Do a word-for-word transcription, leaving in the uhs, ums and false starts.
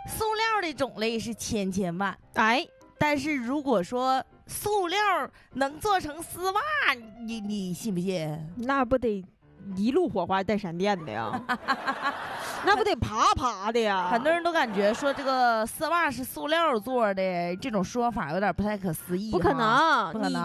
塑料的种类是千千万， 哎， 但是如果说塑料能做成丝袜，你你信不信？ 那不得一路火花带闪电的呀？那不得啪啪的呀？ 很多人都感觉说这个丝袜是塑料做的，这种说法有点不太可思议。 不可能， 不可能。